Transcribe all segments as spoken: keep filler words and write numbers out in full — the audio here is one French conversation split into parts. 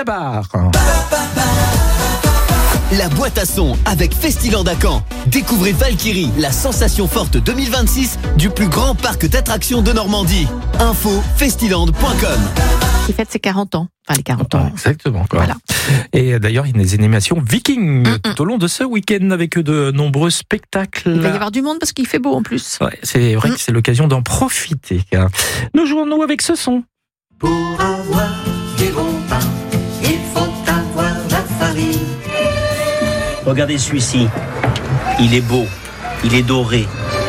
Benabar. La boîte à son avec Festiland à Caen. Découvrez Valkyrie, la sensation forte deux mille vingt-six du plus grand parc d'attractions de Normandie. Info festiland point com. Qui fête ses quarante ans. Enfin, les quarante ans. Exactement. Quoi. Voilà. Et d'ailleurs, il y a des animations vikings Mm-mm. tout au long de ce week-end avec de nombreux spectacles. Il va y avoir du monde parce qu'il fait beau en plus. Ouais, c'est vrai Mm. que c'est l'occasion d'en profiter. Nous jouons-nous avec ce son. Pour avoir des bons pains, il faut avoir la farine. Regardez celui-ci. Il est beau. Il est doré.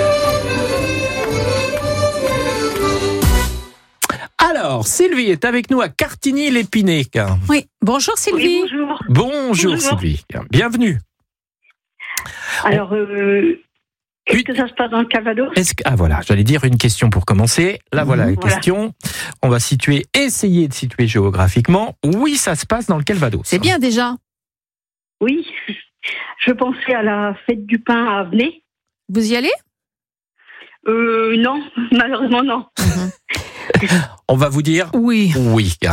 Alors, Sylvie est avec nous à Cartigny-l'Épinay. Oui. Bonjour Sylvie. Oui, bonjour. Bonjour, Bonjour. Sylvie. Bienvenue. Alors, euh, est-ce Oui. que ça se passe dans le Calvados? Est-ce que... Ah voilà, j'allais dire une question pour commencer. Là voilà la Voilà. question. On va situer, essayer de situer géographiquement. Oui, ça se passe dans le Calvados. C'est bien déjà. Oui. Je pensais à la fête du pain à Avenay. Vous y allez? Euh, non, malheureusement non. On va vous dire Oui. oui. Oui.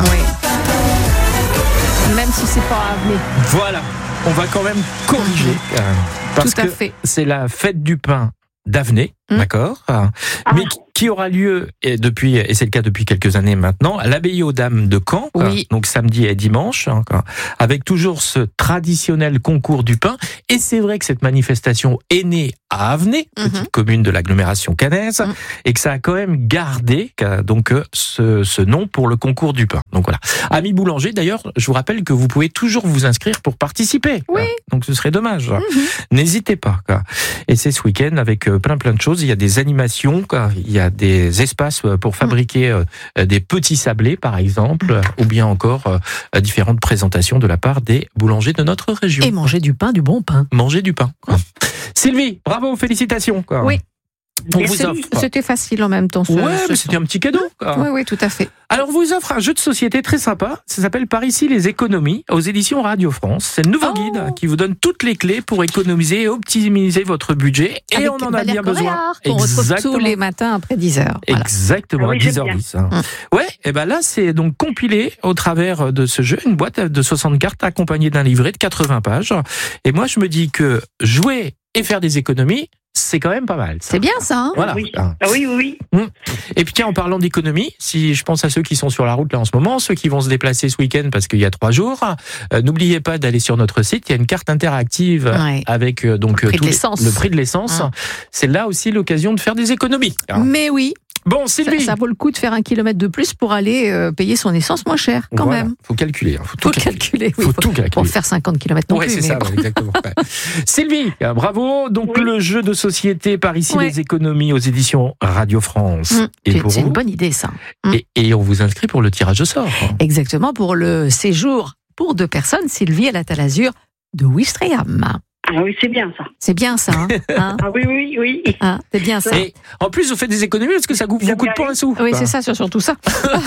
Même si c'est pas à Avenay. Voilà, on va quand même corriger. euh, Parce Tout à que fait. c'est la fête du pain d'Avenay, Mm. d'accord, Ah. mais qui aura lieu et depuis, et c'est le cas depuis quelques années maintenant, à l'abbaye aux Dames de Caen, quoi. Oui. Donc samedi et dimanche, hein, quoi, avec toujours ce traditionnel concours du pain. Et c'est vrai que cette manifestation est née à Avenay, Mhm. petite commune de l'agglomération caennaise, Mm. et que ça a quand même gardé quoi, donc euh, ce, ce nom pour le concours du pain. Donc voilà. Amis boulangers, d'ailleurs, je vous rappelle que vous pouvez toujours vous inscrire pour participer. quoi. Oui. Donc ce serait dommage. Mhm. N'hésitez pas. Quoi. Et c'est ce week-end avec euh, plein plein de choses. Il y a des animations, quoi. Il y a des espaces euh, pour fabriquer euh, des petits sablés, par exemple, euh, ou bien encore euh, différentes présentations de la part des boulangers de notre région. Et manger du pain, du bon pain. Manger du pain. quoi. Sylvie, bravo, félicitations. Quoi. Oui. On Merci. vous offre. C'était facile en même temps. Ce, Ouais, ce mais son. c'était un petit cadeau. Quoi. Oui, oui, tout à fait. Alors, on vous offre un jeu de société très sympa. Ça s'appelle Par ici les économies aux éditions Radio France. C'est le nouveau Oh. guide qui vous donne toutes les clés pour économiser et optimiser votre budget. Et Avec on en a Valère bien besoin. Coréard, qu'on retrouve tous les matins après dix heures. Voilà. Exactement, Ah oui, à j'aime dix heures dix. hein. Hum. Ouais, et ben là, c'est donc compilé au travers de ce jeu, une boîte de soixante cartes accompagnée d'un livret de quatre-vingts pages. Et moi, je me dis que jouer et faire des économies, c'est quand même pas mal. ça. C'est bien ça, hein? Voilà. Oui. Ah oui, oui, oui. Et puis tiens, en parlant d'économie, si je pense à ceux qui sont sur la route là en ce moment, ceux qui vont se déplacer ce week-end parce qu'il y a trois jours, euh, n'oubliez pas d'aller sur notre site. Il y a une carte interactive Ouais. avec euh, donc Le prix tous de les- l'essence. le prix de l'essence. Hein. C'est là aussi l'occasion de faire des économies. hein. Mais oui, Bon, ça, Sylvie. ça vaut le coup de faire un kilomètre de plus pour aller euh, payer son essence moins cher, quand Voilà. même. Faut calculer. hein. Faut tout Faut calculer, oui. Faut Faut, tout calculer. pour faire cinquante kilomètres non Ouais, plus. c'est mais ça, bon. ouais, exactement. ouais. Sylvie, euh, bravo. Donc Oui. le jeu de société par ici Ouais. les économies aux éditions Radio France. Mmh. Et C'est pour c'est vous, une bonne idée, ça. Mmh. et, et on vous inscrit pour le tirage au sort. Exactement, pour le séjour pour deux personnes, Sylvie à la Talazur de Ouistreham. Ah oui, c'est bien ça. C'est bien ça, hein, hein, Ah oui, oui, oui. hein, c'est bien ça. Et en plus, vous faites des économies parce que ça coûte, vous coûte pas un sou. Oui, quoi. c'est ça, c'est surtout ça.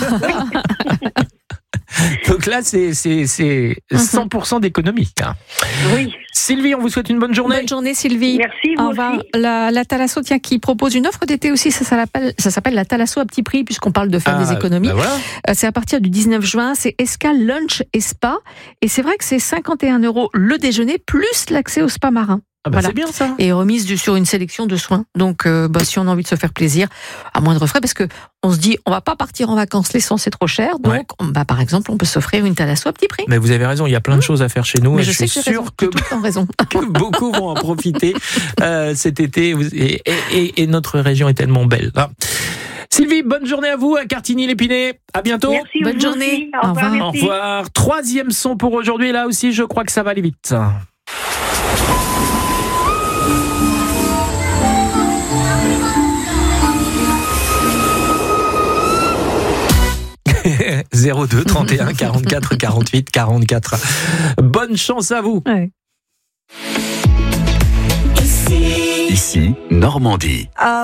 Donc là, c'est c'est c'est Mhm. cent pour cent d'économie. hein. Oui. Sylvie, on vous souhaite une bonne journée. Bonne journée, Sylvie. Merci, vous Au revoir. aussi. La, la Thalasso, tiens, qui propose une offre d'été aussi, ça s'appelle, ça s'appelle la Thalasso à petit prix, puisqu'on parle de faire Ah, des économies. bah voilà. Euh, C'est à partir du dix-neuf juin, c'est Escale, Lunch et Spa. Et c'est vrai que c'est cinquante et un euros le déjeuner, plus l'accès au spa marin. Ah bah Voilà. c'est bien ça. Et remise du, sur une sélection de soins. Donc, euh, bah, si on a envie de se faire plaisir, à moindre frais, parce que on se dit, on va pas partir en vacances, l'essence c'est trop cher. Donc, Ouais. on- bah, par exemple, on peut s'offrir une Thalasso à petit prix. Mais vous avez raison, il y a plein de choses à faire chez nous. Mais et je je sais suis que j'ai sûr raison. que J'ai tout le temps raison. que beaucoup vont en profiter euh, cet été. Et, et- et- et notre région est tellement belle. hein. Sylvie, bonne journée à vous à Cartigny-l'Épinay. À bientôt. Merci, Bonne vous journée. aussi. Au Au revoir, revoir. Au merci. revoir. Troisième son pour aujourd'hui. Là aussi, je crois que ça va aller vite. zéro deux trente et un quarante-quatre quarante-huit quarante-quatre. Bonne chance à vous. Ouais. Ici, Normandie.